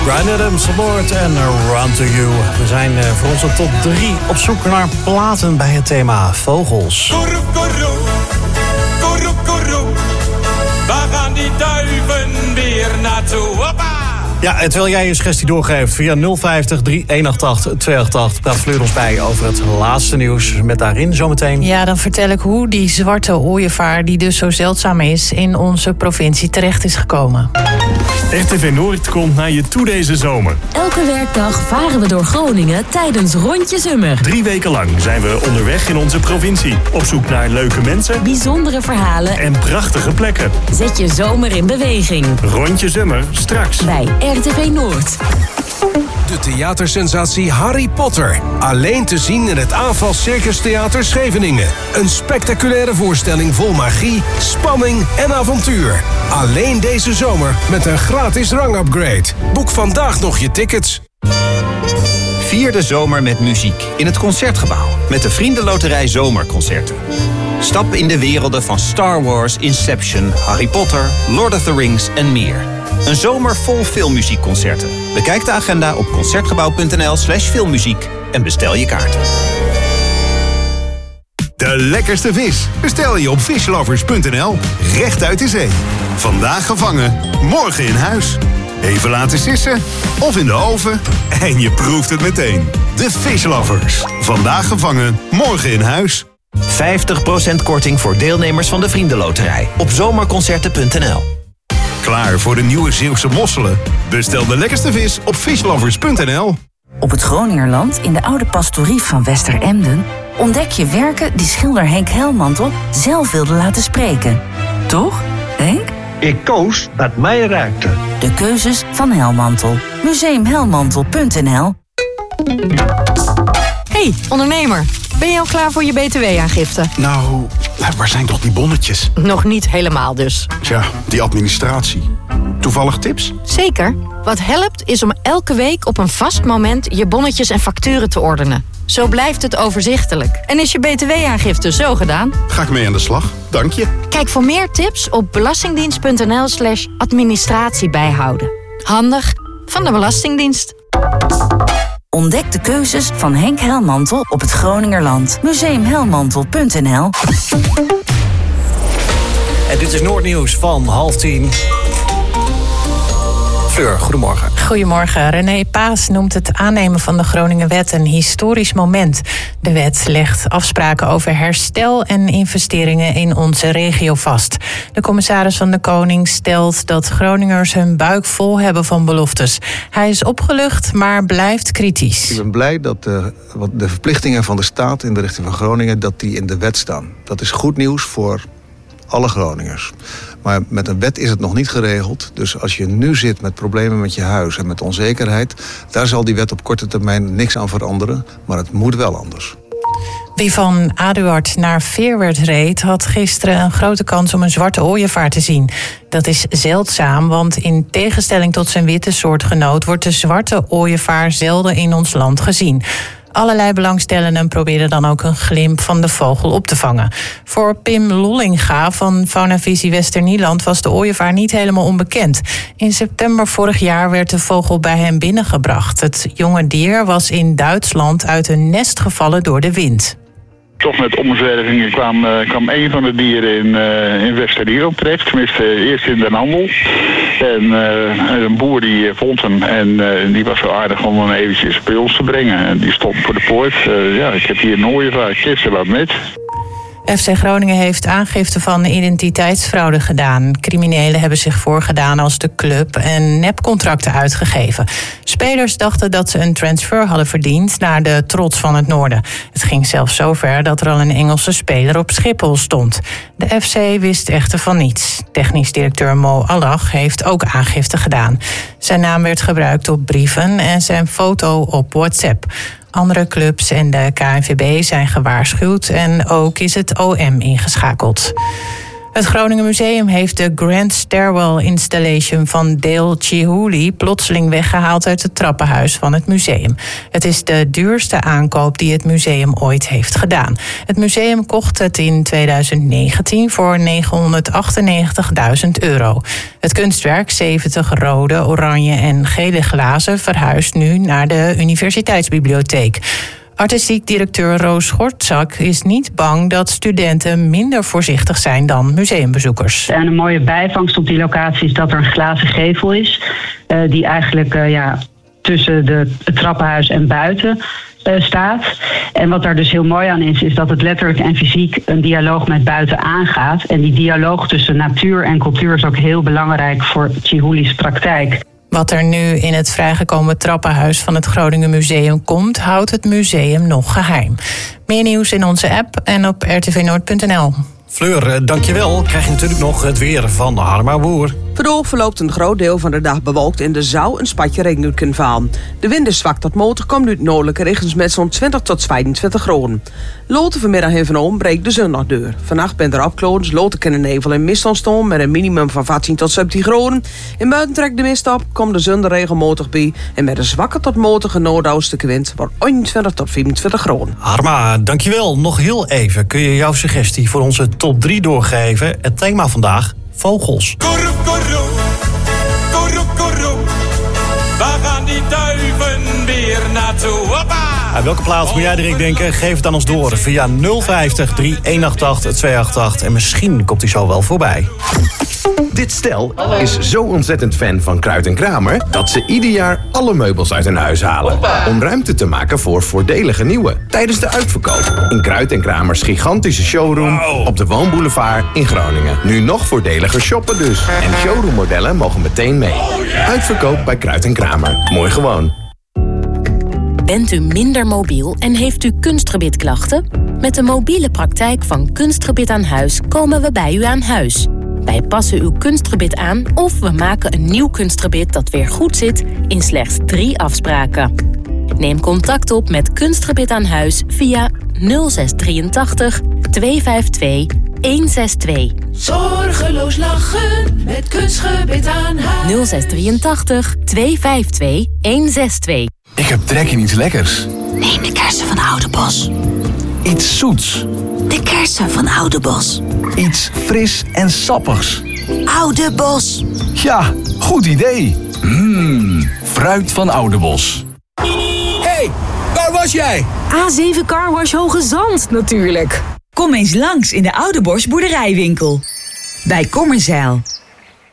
Bryan Adams, Lord en Run to You. We zijn voor onze top 3 op zoek naar platen bij het thema vogels. Koeroe, koeroe, koeroe, koeroe. Waar gaan die duiven weer naartoe? Hoppa! Ja, terwijl jij je suggestie doorgeeft via 050 3188 288... praat Fleur ons bij over het laatste nieuws. Met daarin zometeen... Ja, dan vertel ik hoe die zwarte ooievaar, die dus zo zeldzaam is, in onze provincie terecht is gekomen. RTV Noord komt naar je toe deze zomer. Elke werkdag varen we door Groningen tijdens Rondje Zummer. 3 weken lang zijn we onderweg in onze provincie. Op zoek naar leuke mensen, bijzondere verhalen en prachtige plekken. Zet je zomer in beweging. Rondje Zummer, straks bij RTV Noord. De theatersensatie Harry Potter. Alleen te zien in het Aanval Circus Theater Scheveningen. Een spectaculaire voorstelling vol magie, spanning en avontuur. Alleen deze zomer met een gratis rangupgrade. Boek vandaag nog je tickets. Vier de zomer met muziek in het Concertgebouw. Met de Vriendenloterij Zomerconcerten. Stap in de werelden van Star Wars, Inception, Harry Potter, Lord of the Rings en meer. Een zomer vol filmmuziekconcerten. Bekijk de agenda op concertgebouw.nl/filmmuziek en bestel je kaarten. De lekkerste vis bestel je op fishlovers.nl. Recht uit de zee. Vandaag gevangen, morgen in huis. Even laten sissen of in de oven en je proeft het meteen. De Fishlovers. Vandaag gevangen, morgen in huis. 50% korting voor deelnemers van de Vriendenloterij op zomerconcerten.nl. Klaar voor de nieuwe Zeeuwse mosselen? Bestel de lekkerste vis op fishlovers.nl. Op het Groningerland, in de oude pastorie van Westeremden, ontdek je werken die schilder Henk Helmantel zelf wilde laten spreken. Toch, Henk? Ik koos wat mij raakte. De keuzes van Helmantel. Museumhelmantel.nl. Hey, ondernemer. Ben je al klaar voor je btw-aangifte? Nou, waar zijn toch die bonnetjes? Nog niet helemaal dus. Tja, die administratie. Toevallig tips? Zeker. Wat helpt is om elke week op een vast moment je bonnetjes en facturen te ordenen. Zo blijft het overzichtelijk. En is je btw-aangifte zo gedaan? Ga ik mee aan de slag. Dank je. Kijk voor meer tips op belastingdienst.nl/administratie bijhouden. Handig van de Belastingdienst. Ontdek de keuzes van Henk Helmantel op het Groningerland. Museumhelmantel.nl. En dit is Noordnieuws van 9:30. Fleur, goedemorgen. Goedemorgen. René Paas noemt het aannemen van de Groningenwet een historisch moment. De wet legt afspraken over herstel en investeringen in onze regio vast. De commissaris van de Koning stelt dat Groningers hun buik vol hebben van beloftes. Hij is opgelucht, maar blijft kritisch. Ik ben blij dat de verplichtingen van de staat in de richting van Groningen, dat die in de wet staan. Dat is goed nieuws voor alle Groningers. Maar met een wet is het nog niet geregeld. Dus als je nu zit met problemen met je huis en met onzekerheid, daar zal die wet op korte termijn niks aan veranderen. Maar het moet wel anders. Wie van Aduard naar Feerwerd reed, had gisteren een grote kans om een zwarte ooievaar te zien. Dat is zeldzaam, want in tegenstelling tot zijn witte soortgenoot wordt de zwarte ooievaar zelden in ons land gezien. Allerlei belangstellenden proberen dan ook een glimp van de vogel op te vangen. Voor Pim Lollinga van Faunavisie Westernieland was de ooievaar niet helemaal onbekend. In september vorig jaar werd de vogel bij hem binnengebracht. Het jonge dier was in Duitsland uit een nest gevallen door de wind. Toch met omzwervingen kwam een van de dieren in Westernieland terecht. Tenminste, eerst in Den Handel. En een boer die vond hem en die was zo aardig om hem eventjes bij ons te brengen. En die stond voor de poort. Ik heb hier een ooievaar, kies er wat met. FC Groningen heeft aangifte van identiteitsfraude gedaan. Criminelen hebben zich voorgedaan als de club en nepcontracten uitgegeven. Spelers dachten dat ze een transfer hadden verdiend naar de trots van het noorden. Het ging zelfs zo ver dat er al een Engelse speler op Schiphol stond. De FC wist echter van niets. Technisch directeur Mo Allah heeft ook aangifte gedaan. Zijn naam werd gebruikt op brieven en zijn foto op WhatsApp. Andere clubs en de KNVB zijn gewaarschuwd en ook is het OM ingeschakeld. Het Groningen Museum heeft de Grand Stairwell Installation van Dale Chihuly plotseling weggehaald uit het trappenhuis van het museum. Het is de duurste aankoop die het museum ooit heeft gedaan. Het museum kocht het in 2019 voor €998.000. Het kunstwerk, 70 rode, oranje en gele glazen, verhuist nu naar de Universiteitsbibliotheek. Artistiek directeur Roos Schortzak is niet bang dat studenten minder voorzichtig zijn dan museumbezoekers. En een mooie bijvangst op die locatie is dat er een glazen gevel is, die eigenlijk tussen het trappenhuis en buiten staat. En wat daar dus heel mooi aan is dat het letterlijk en fysiek een dialoog met buiten aangaat. En die dialoog tussen natuur en cultuur is ook heel belangrijk voor Chihuly's praktijk. Wat er nu in het vrijgekomen trappenhuis van het Groningen Museum komt, houdt het museum nog geheim. Meer nieuws in onze app en op rtvnoord.nl. Fleur, dankjewel. Krijg je natuurlijk nog het weer van Harma Boer. Vandaag verloopt een groot deel van de dag bewolkt en er zou een spatje regen kunnen vallen. De wind is zwak tot matig, komt uit noordelijke richtings met zo'n 20 tot 22 graden. Later vanmiddag en vanavond breekt de zon nog door. Vannacht ben er opklaringen, later kunnen nevel en mist ontstaan met een minimum van 14 tot 17 graden. In buiten trekt de mist op, komt de zon er regelmatig bij en met een zwakke tot matige noordoostelijke wind wordt 21 tot 24 graden. Harma, dankjewel. Nog heel even, kun je jouw suggestie voor onze top 3 doorgeven? Het thema vandaag: vogels. Koeroe, koeroe, koeroe, koeroe. Waar gaan die duiven weer naartoe? Hoppa! Aan welke plaats moet jij direct denken? Geef het aan ons door via 050 3188 288 en misschien komt hij zo wel voorbij. Dit stel is zo ontzettend fan van Kruid en Kramer dat ze ieder jaar alle meubels uit hun huis halen. Om ruimte te maken voor voordelige nieuwe. Tijdens de uitverkoop in Kruid en Kramers gigantische showroom op de Woonboulevard in Groningen. Nu nog voordeliger shoppen dus. En showroommodellen mogen meteen mee. Uitverkoop bij Kruid en Kramer. Mooi gewoon. Bent u minder mobiel en heeft u kunstgebitklachten? Met de mobiele praktijk van Kunstgebit aan Huis komen we bij u aan huis. Wij passen uw kunstgebit aan of we maken een nieuw kunstgebit dat weer goed zit in slechts 3 afspraken. Neem contact op met Kunstgebit aan Huis via 0683 252 162. Zorgeloos lachen met Kunstgebit aan Huis. 0683 252 162. Ik heb trek in iets lekkers. Neem de kersen van Oudebos. Iets zoets. De kersen van Oudebos. Iets fris en sappigs. Oudebos. Ja, goed idee. Fruit van Oudebos. Hey, waar was jij? A7 Carwash Hoge Zand natuurlijk. Kom eens langs in de Oudebos boerderijwinkel. Bij Kommerzeil.